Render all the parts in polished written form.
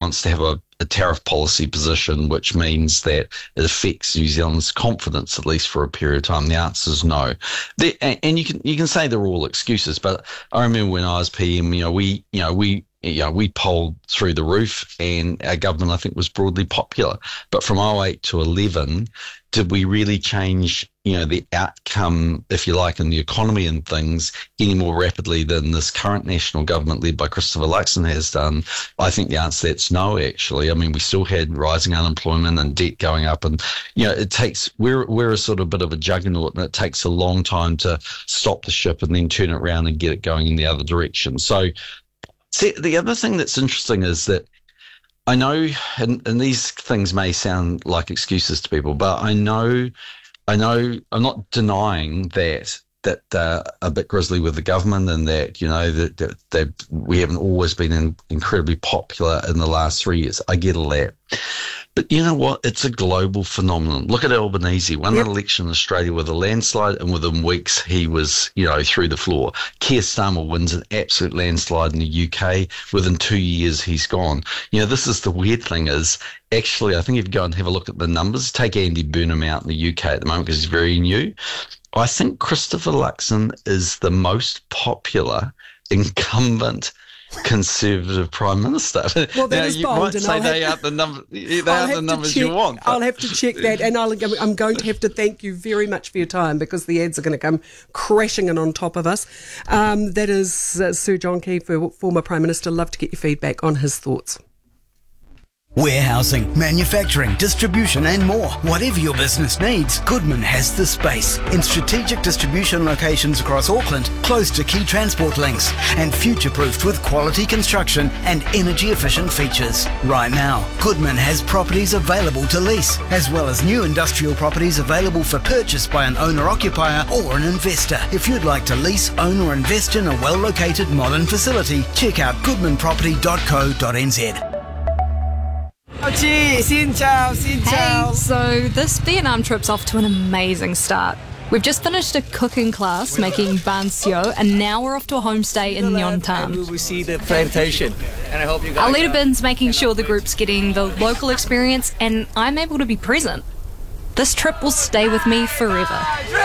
wants to have a tariff policy position, which means that it affects New Zealand's confidence, at least for a period of time? The answer is no. And you can say they're all excuses, but I remember when I was PM, we polled through the roof, and our government, I think, was broadly popular. But from 2008 to 2011, did we really change, the outcome, if you like, in the economy and things any more rapidly than this current national government led by Christopher Luxon has done? I think the answer to that's no, actually. I mean, we still had rising unemployment and debt going up, and, it takes, we're a sort of bit of a juggernaut, and it takes a long time to stop the ship and then turn it around and get it going in the other direction. So, see, the other thing that's interesting is that I know, and these things may sound like excuses to people, but I know, I'm not denying that they're a bit grisly with the government, and that, that we haven't always been incredibly popular in the last 3 years. I get all that. But you know what? It's a global phenomenon. Look at Albanese. Won an election in Australia with a landslide, and within weeks he was, through the floor. Keir Starmer wins an absolute landslide in the UK. Within 2 years, he's gone. This is the weird thing is, actually, I think if you go and have a look at the numbers, take Andy Burnham out in the UK at the moment because he's very new. I think Christopher Luxon is the most popular incumbent Conservative Prime Minister. Well, that is you bold, might and say they aren't the numbers you want. I'll have to check that, and I'm going to have to thank you very much for your time, because the ads are going to come crashing in on top of us. That is Sir John Key, former Prime Minister. Love to get your feedback on his thoughts. Warehousing, manufacturing, distribution and more. Whatever your business needs, Goodman has the space. In strategic distribution locations across Auckland, close to key transport links, and future-proofed with quality construction and energy-efficient features. Right now, Goodman has properties available to lease, as well as new industrial properties available for purchase by an owner-occupier or an investor. If you'd like to lease, own or invest in a well-located modern facility, check out goodmanproperty.co.nz. Xin chào, xin chào. Hey, so this Vietnam trip's off to an amazing start. We've just finished a cooking class making ban sio, and now we're off to a homestay in Nhon Tam. We see the plantation, and I hope you guys. Our leader Bin's making sure the group's getting the local experience, and I'm able to be present. This trip will stay with me forever.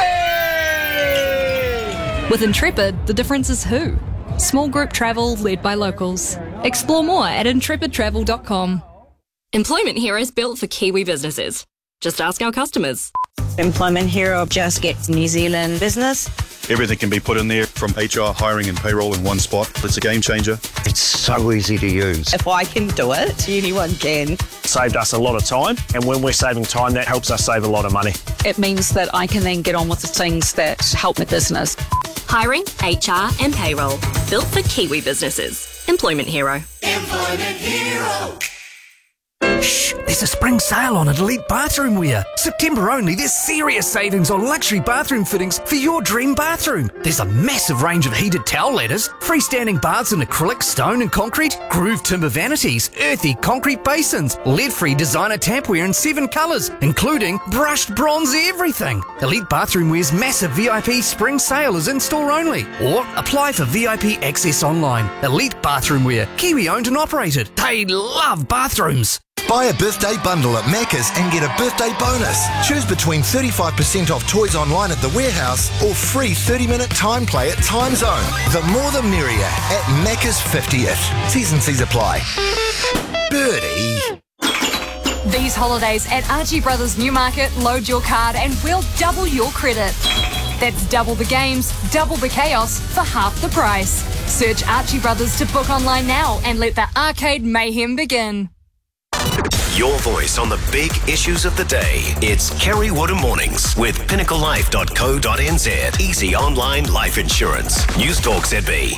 With Intrepid, the difference is who. Small group travel led by locals. Explore more at intrepidtravel.com. Employment Hero is built for Kiwi businesses. Just ask our customers. Employment Hero just gets New Zealand business. Everything can be put in there, from HR, hiring and payroll in one spot. It's a game changer. It's so easy to use. If I can do it, anyone can. Saved us a lot of time, and when we're saving time, that helps us save a lot of money. It means that I can then get on with the things that help my business. Hiring, HR and payroll. Built for Kiwi businesses. Employment Hero. Employment Hero. Shh, there's a spring sale on Elite Bathroom Wear. September only, there's serious savings on luxury bathroom fittings for your dream bathroom. There's a massive range of heated towel ladders, freestanding baths in acrylic, stone and concrete, grooved timber vanities, earthy concrete basins, lead-free designer tapware in 7 colours, including brushed bronze everything. Elite Bathroom Wear's massive VIP spring sale is in-store only. Or apply for VIP access online. Elite Bathroom Wear, Kiwi owned and operated. They love bathrooms. Buy a birthday bundle at Macca's and get a birthday bonus. Choose between 35% off toys online at the warehouse or free 30-minute time play at Time Zone. The more the merrier at Macca's 50th. T's and C's apply. Birdie. These holidays at Archie Brothers Newmarket, load your card and we'll double your credit. That's double the games, double the chaos for half the price. Search Archie Brothers to book online now and let the arcade mayhem begin. Your voice on the big issues of the day. It's Kerry Woodham Mornings with pinnaclelife.co.nz. Easy online life insurance. News Talk ZB.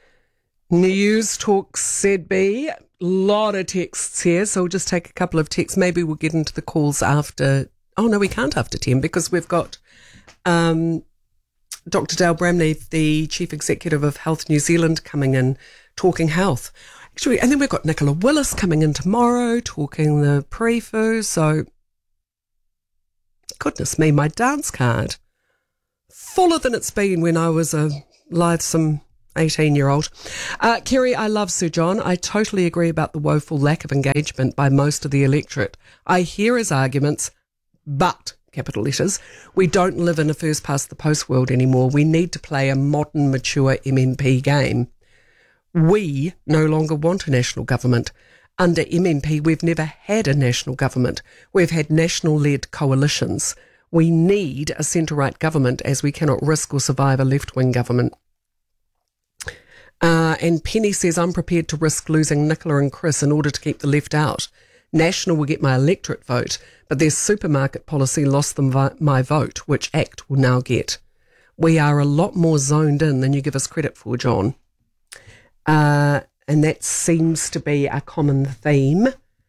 News Talk ZB. Lot of texts here, so we'll just take a couple of texts. Maybe we'll get into the calls after. Oh no, we can't after 10 because we've got Dr. Dale Bramley, the Chief Executive of Health New Zealand, coming in talking health. Actually, and then we've got Nicola Willis coming in tomorrow talking the pre-fu. So, goodness me, my dance card fuller than it's been when I was a lithesome 18-year-old. Kerry, I love Sir John. I totally agree about the woeful lack of engagement by most of the electorate. I hear his arguments, but, capital letters, we don't live in a first-past-the-post world anymore. We need to play a modern, mature MMP game. We no longer want a national government. Under MMP, we've never had a national government. We've had national-led coalitions. We need a centre-right government as we cannot risk or survive a left-wing government. And Penny says, I'm prepared to risk losing Nicola and Chris in order to keep the left out. National will get my electorate vote, but their supermarket policy lost them my vote, which ACT will now get. We are a lot more zoned in than you give us credit for, John. And that seems to be a common theme.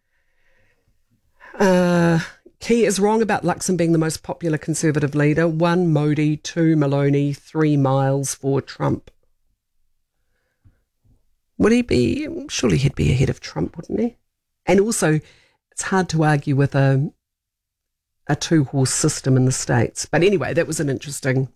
Key is wrong about Luxon being the most popular Conservative leader. 1, Modi, 2, Maloney, 3, Miles, 4, Trump. Would he be? Surely he'd be ahead of Trump, wouldn't he? And also, it's hard to argue with a two-horse system in the States. But anyway, that was an interesting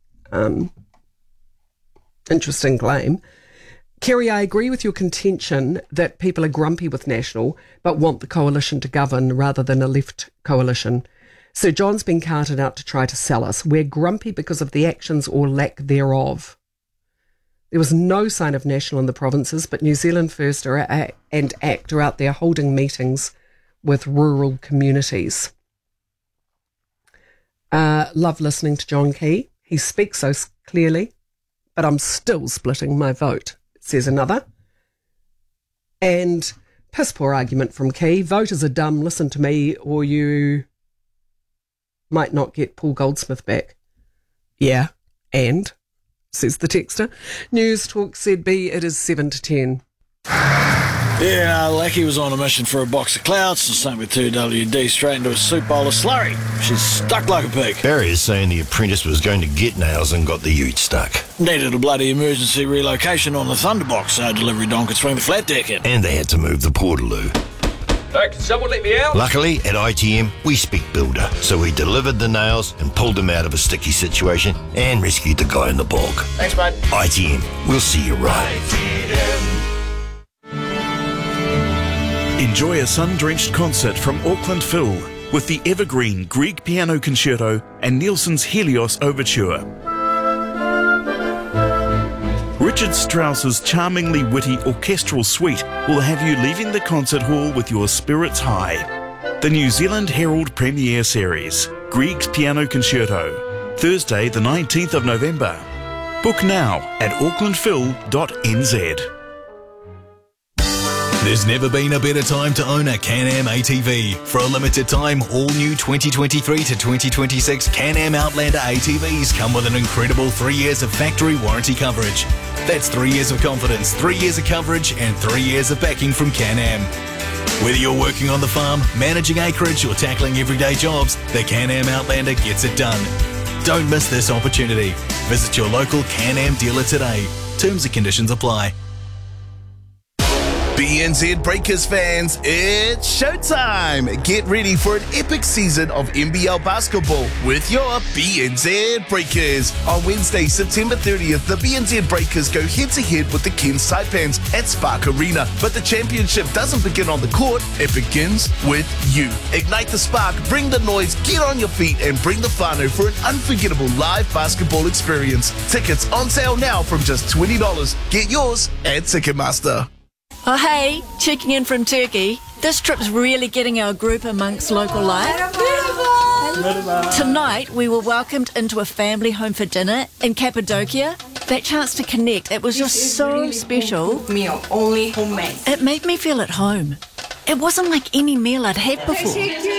claim. Kerry, I agree with your contention that people are grumpy with National, but want the coalition to govern rather than a left coalition. Sir John's been carted out to try to sell us. We're grumpy because of the actions or lack thereof. There was no sign of National in the provinces, but New Zealand First and ACT are out there holding meetings with rural communities. Love listening to John Key. He speaks so clearly, but I'm still splitting my vote, says another. And piss poor argument from Key. Voters are dumb, listen to me, or you might not get Paul Goldsmith back. Yeah, and... says the texter. News Talk ZB, it is 7 to 10. Yeah, Lackey was on a mission for a box of clouds, the same with 2WD, straight into a soup bowl of slurry. She's stuck like a pig. Barry is saying the apprentice was going to get nails and got the ute stuck. Needed a bloody emergency relocation on the Thunderbox so delivery don could swing the flat deck in. And they had to move the portaloo. Hey, can someone let me out? Luckily, at ITM, we speak builder, so we delivered the nails and pulled him out of a sticky situation and rescued the guy in the bog. Thanks, mate. ITM, we'll see you right. Enjoy a sun-drenched concert from Auckland Phil with the evergreen Grieg Piano Concerto and Nielsen's Helios Overture. Richard Strauss's charmingly witty orchestral suite will have you leaving the concert hall with your spirits high. The New Zealand Herald Premiere Series, Grieg's Piano Concerto, Thursday the 19th of November. Book now at aucklandphil.nz. There's never been a better time to own a Can-Am ATV. For a limited time, all new 2023 to 2026 Can-Am Outlander ATVs come with an incredible 3 years of factory warranty coverage. That's 3 years of confidence, 3 years of coverage, and 3 years of backing from Can-Am. Whether you're working on the farm, managing acreage, or tackling everyday jobs, the Can-Am Outlander gets it done. Don't miss this opportunity. Visit your local Can-Am dealer today. Terms and conditions apply. BNZ Breakers fans, it's showtime! Get ready for an epic season of NBL basketball with your BNZ Breakers. On Wednesday, September 30th, the BNZ Breakers go head-to-head with the Cairns Taipans at Spark Arena. But the championship doesn't begin on the court, it begins with you. Ignite the spark, bring the noise, get on your feet, and bring the whānau for an unforgettable live basketball experience. Tickets on sale now from just $20. Get yours at Ticketmaster. Oh hey, checking in from Turkey. This trip's really getting our group amongst local life. Tonight we were welcomed into a family home for dinner in Cappadocia. That chance to connect, it was just so special. Meal, only homemade. It made me feel at home. It wasn't like any meal I'd had before.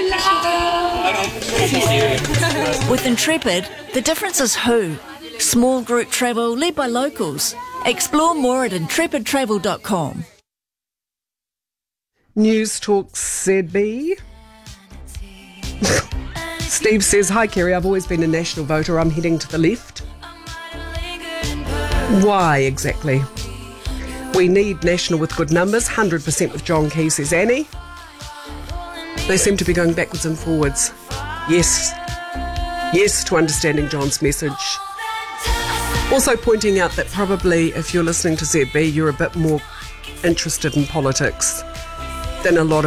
With Intrepid, the difference is who. Small group travel led by locals. Explore more at intrepidtravel.com. News Talk ZB. Steve says, hi Kerry, I've always been a National voter. I'm heading to the left. Why exactly? We need National with good numbers. 100% with John Key, says Annie. They seem to be going backwards and forwards. Yes. Yes to understanding John's message. Also pointing out that probably if you're listening to ZB, you're a bit more interested in politics than a lot